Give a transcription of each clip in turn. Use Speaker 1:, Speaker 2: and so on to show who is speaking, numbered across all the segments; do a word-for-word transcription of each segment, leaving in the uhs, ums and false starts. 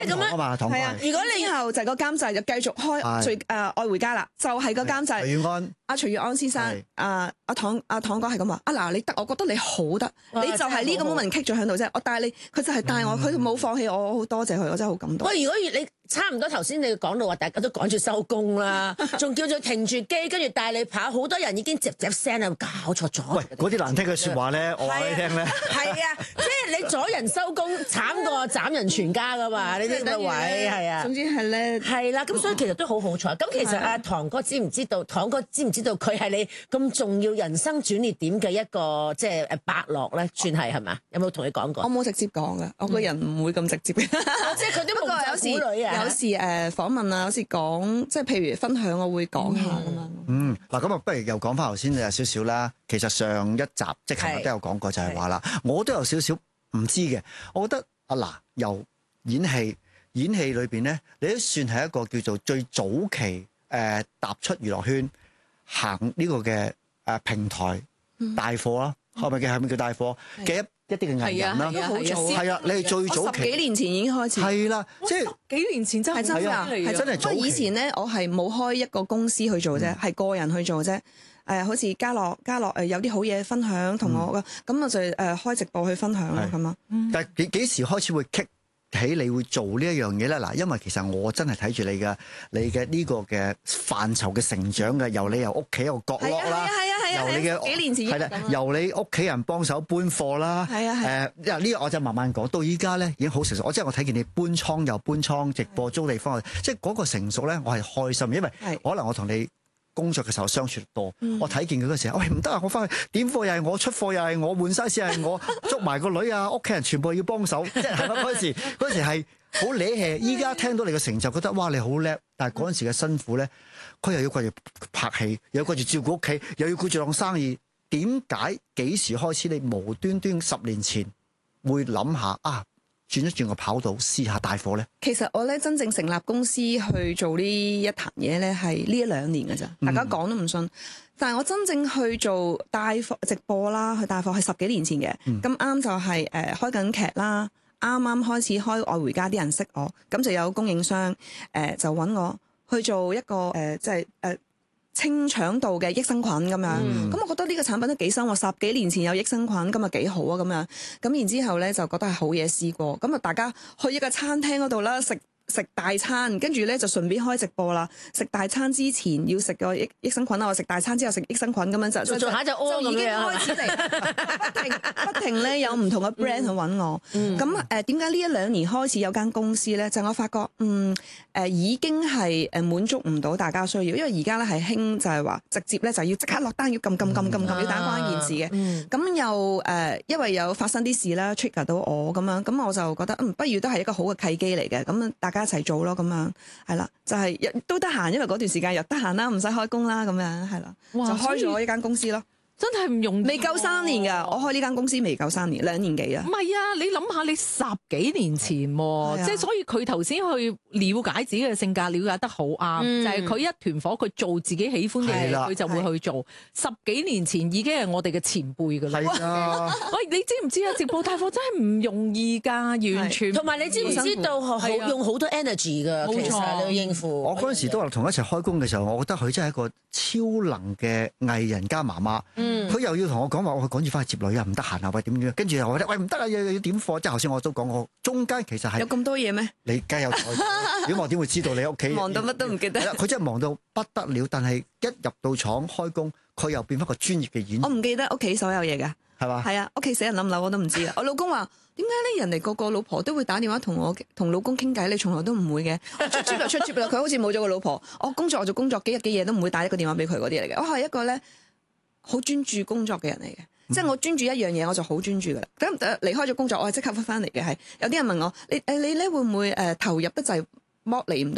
Speaker 1: 咁樣
Speaker 2: 啊嘛，唐哥
Speaker 3: 係啊，
Speaker 2: 係
Speaker 3: 如果你之後就係個監製就繼續開
Speaker 2: 係
Speaker 3: 最誒愛回家啦，就係個監製
Speaker 2: 徐宇安
Speaker 3: 阿徐月安先生
Speaker 2: 係，
Speaker 3: 啊阿唐阿唐哥係咁話，啊嗱你得，我覺得你好得，
Speaker 1: 哇
Speaker 3: 你就係呢個
Speaker 1: 真係好好
Speaker 3: moment kick 咗喺度啫，我帶你，佢就係帶我，佢冇放棄我，我好多謝佢，我真係好感動。
Speaker 1: 喂，如果你差唔多頭先你講到話，大家都趕住收工啦，仲叫做停住機，跟住帶你跑，好多人已經吱吱聲啊，搞錯咗。
Speaker 2: 喂，嗰啲難聽嘅説話咧，我話你聽咧，
Speaker 1: 係啊，即係你阻人收工，慘過斬人全家噶嘛？呢啲咁嘅位係啊
Speaker 3: 總。之係咧，
Speaker 1: 係啦，咁所以其實都好好彩。咁其實阿唐哥知唔知道？唐哥知唔知道佢係你咁重要人生轉捩點嘅一個即係誒伯樂咧？算係係嘛？有冇同你講過
Speaker 3: 我？冇直接講嘅，我個人唔會咁直接嘅。
Speaker 1: 即係佢都
Speaker 3: 不過有
Speaker 1: 有
Speaker 3: 時
Speaker 1: 時女啊，
Speaker 3: 有時誒訪問啊，有時講即係譬如分享，我會講下咁樣。
Speaker 2: 嗯，嗱咁啊，不如又講翻頭先有少少啦。其實上一集即係琴日都有講過，就係話啦，我都有少少唔知嘅。我覺得啊嗱，由演戲演戲裏邊咧，你都算係一個叫做最早期誒、呃、踏出娛樂圈行呢個嘅誒、呃、平台帶貨啦，係咪叫係咪叫帶貨嘅一一啲嘅藝人啦？
Speaker 4: 係啊
Speaker 3: 好早啊
Speaker 2: 係啊，你係最早
Speaker 3: 我十幾
Speaker 2: 期
Speaker 3: 年前已經開始。
Speaker 2: 係啦，即係
Speaker 4: 幾年前真係
Speaker 3: 係真㗎，
Speaker 2: 係啊係真係早期
Speaker 3: 不過以前咧，我係冇開一個公司去做啫，係個人去做啫。誒，好似家樂，家樂誒有啲好嘢分享同我嘅，咁我就誒開直播去分享咯，
Speaker 2: 係
Speaker 3: 咁啊。
Speaker 2: 但係幾幾時開始會激起你會做呢一樣嘢咧？嗱，因為其實我真係睇住你嘅你嘅呢個嘅範疇嘅成長嘅，由你由屋企一個角落啦，
Speaker 3: 係啊係啊係啊
Speaker 2: 由你
Speaker 3: 係啊幾年前已經
Speaker 2: 係啦
Speaker 3: 咁啦，
Speaker 2: 由你屋企人幫手搬貨啦，
Speaker 3: 係啊係
Speaker 2: 誒，因為呢個我就慢慢講，到依家咧已經好成熟。我即係我睇見你搬倉又搬倉，直播租地方，即係嗰個成熟咧，我係開心，因為
Speaker 3: 係
Speaker 2: 可能我同你工作嘅時候相處得多，
Speaker 3: 嗯
Speaker 2: 我睇見佢嗰時候，喂唔得啊！我翻去點貨又係我，出貨又係我，換 size 又係我，捉埋個女啊，屋企人全部要幫手，即係係咪嗰陣時嗰陣時係好攣氣。依家聽到你嘅成就，覺得哇你好叻，但係嗰陣時嘅辛苦咧，佢又要掛住拍戲，又要掛住照顧屋企，又要顧住檔生意。點解幾時開始你無端端十年前會諗下啊轉一轉個跑道試下帶貨咧？
Speaker 3: 其實我咧真正成立公司去做呢一壇嘢咧，係呢一兩年嘅咋，大家講都唔信。但係我真正去做帶貨直播啦，去帶貨係十幾年前嘅。咁啱、就係、誒、呃、開緊劇啦，啱啱開始開愛回家啲人識我，咁就有供應商誒、呃、就揾我去做一個誒即係誒清腸道嘅益生菌咁樣。咁、
Speaker 1: 嗯
Speaker 3: 我覺得呢個產品都幾新喎，十幾年前有益生菌，今日幾好啊咁樣。咁然之後咧就覺得係好嘢試過，咁啊大家去一個餐廳嗰度啦，食食大餐，跟住咧就順便開直播啦。食大餐之前要食個益益生菌啦，我食大餐之後食益生菌咁樣就
Speaker 1: 做做下就屙
Speaker 3: 已經
Speaker 1: 咁樣
Speaker 3: 開始嚟，不停不停咧有唔同嘅 brand 去揾我。咁誒點解呢一兩年開始有間公司咧？就我發覺嗯誒、呃、已經係誒滿足唔到大家需要，因為而家咧係興就係話直接咧就要即刻落單，要撳撳撳撳撳要打關鍵字嘅。
Speaker 1: 嗯
Speaker 3: 咁又誒、呃，因為有發生啲事啦，trigger 到我咁樣，咁我就覺得嗯，不如都係一個好嘅契機嚟嘅，咁大家一齊做咯，咁樣係啦，就係、是、都得閒，因為嗰段時間又得閒啦，唔使開工啦，咁樣係啦，就
Speaker 4: 哇
Speaker 3: 開咗一間公司咯，
Speaker 4: 真係唔容易，
Speaker 3: 未夠三年㗎，我開呢間公司未夠三年，兩年幾啊
Speaker 4: 唔。係啊，你諗下，你十幾年前喎，
Speaker 3: 係啊
Speaker 4: 即係所以佢頭先去了解自己嘅性格，了解得好啱，
Speaker 1: 嗯
Speaker 4: 就係佢一團火，佢做自己喜歡嘅嘢，
Speaker 2: 係啦
Speaker 4: 佢就會去做。十幾年前已經係我哋嘅前輩㗎啦。
Speaker 2: 係啊，
Speaker 4: 喂，你知唔知啊？直播帶貨真係唔容易㗎，完全。
Speaker 1: 同埋你知唔知道好
Speaker 4: 係啊
Speaker 1: 用好多 energy 㗎？
Speaker 4: 冇錯
Speaker 1: 其實你要應付。
Speaker 2: 我嗰陣時都話同佢一齊開工嘅時候，我覺得佢真係一個超能嘅藝人加媽媽。
Speaker 1: 嗯
Speaker 2: 佢又要同我講話，我趕住翻去接女啊，唔得閒啊，喂點點，跟住又話喂唔得啊，又要點貨，即係頭先我都講過，中間其實係
Speaker 3: 有咁多嘢咩？
Speaker 2: 你梗係有台，如果我點會知道你屋企
Speaker 3: 忙到乜都唔記得
Speaker 2: 係啦佢真係忙到不得了，但係一入到廠開工，佢又變翻個專業嘅演員，
Speaker 3: 我唔記得屋企所有嘢㗎，
Speaker 2: 係嘛？
Speaker 3: 係啊，屋企死人冧樓我都唔知啊。我老公話點解咧？人哋個個老婆都會打電話同我同老公傾偈，你從來都唔會嘅。我出 trip 就出 trip 啦，佢好似冇咗個老婆。我工作我做工作，幾日幾夜都唔會打一個電話俾佢嗰啲嚟嘅。我係一個咧好專注工作嘅人嚟嘅。即係我專注一樣嘢，我就好專注噶啦。咁誒離開咗工作，我係即刻翻翻嚟嘅。係有啲人問我：你誒你咧會唔會誒投入得滯剝離唔到啊？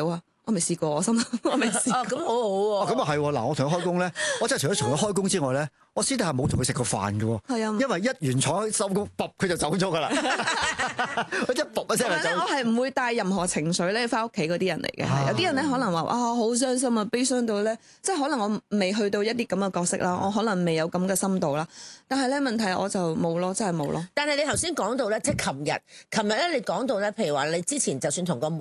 Speaker 3: 我未試過，我心諗我未試過。
Speaker 1: 哦，咁好好喎。
Speaker 2: 哦，咁啊係喎，嗱，我同佢開工咧，我真係除咗同佢開工之外咧，我私底下冇同佢食過飯嘅喎。
Speaker 3: 係啊，
Speaker 2: 因為一完廠收工，卜佢就走咗㗎啦。佢一卜一聲就走。
Speaker 3: 我係唔會帶任何情緒咧翻屋企嗰啲人嚟嘅。係有啲人咧可能話啊好傷心啊，悲傷到咧，即係可能我未去到一啲咁嘅角色啦，我可能未有咁嘅深度啦。但係咧問題我就冇咯，真係冇咯。
Speaker 1: 但係你頭先講到咧，即係琴日，琴日咧你講到咧，譬如話你之前就算同個妹